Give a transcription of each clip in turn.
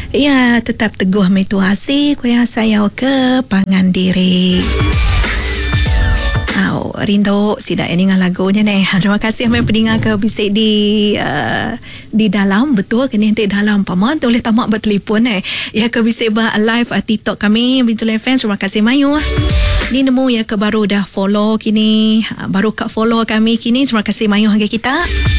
Ya, tetap teguh mentuasi kuya saya ke pangan diri. Rindu sidak ini dengan lagunya ni. Terima kasih yang pendengar ke bisik di dalam betul kini nanti dalam paman boleh tamak bertelefon ya ke bisik live TikTok kami Bintul FM. Terima kasih Mayu. Ni nemu ya ke baru dah follow kini, baru kat follow kami kini. Terima kasih Mayu harga kita.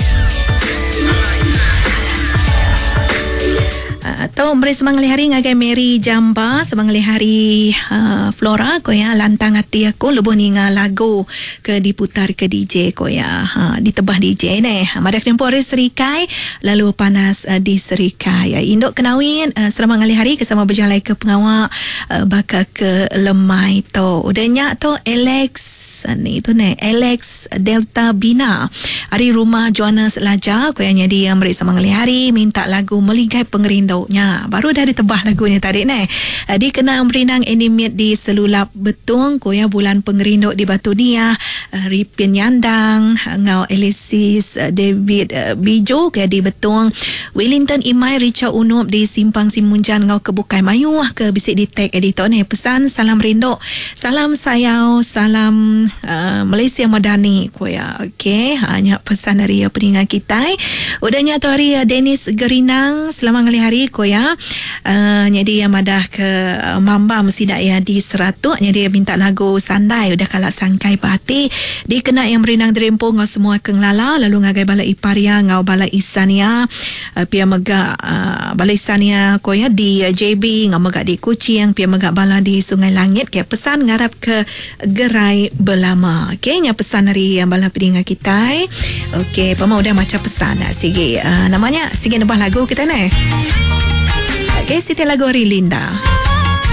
Atau beri semangat hari ngagai Mary Jamba semangat hari Flora ko ya lantang hati aku lebuh ninga lagu ke diputar ke DJ ko ya ditebah DJ ni madak tempoh hari Serikai lalu panas di Serikai induk kenawin semangat hari kesama berjalan ke pengawak bakal ke lemai tu udahnya tu Alex ni tu ni Alex Delta Bina hari rumah Jonas Laja ko yang jadi beri semangat hari minta lagu meligai pengerindau baru dah ditebah lagunya tadi ni. Di kena berinang animate di selulap betung koya bulan pengerinduk di Batu Niah Ripin Yandang ngau Alexis David Bijo kaya di betung Wellington Imai Richard Unup di Simpang Simunjan ngau Kebukai Mayu ke bisik di tag editor ni pesan salam rinduk salam sayau salam Malaysia Madani koya okey hanya pesan dari pendengar kita udahnya tu hari Dennis Gerinang selamat hari ya jadi yang madah ke Mamba mesti dak ya di Seratuk jadi minta lagu Sandai udah kalak sangkai pati di kena yang berinang derempo ngau semua kenglala lalu ngagai bala Iparia ngau bala Isania pia mega bala Isania ko ya di JB ngau mega di Kuching pia mega bala di Sungai Langit ke pesan ngarap ke gerai belama okey nya pesan dari yang bala pendengar kita okey pemau udah macam pesan sige namanya sige nebah lagu kita ni. Okay, Siti lagu Ri Linda.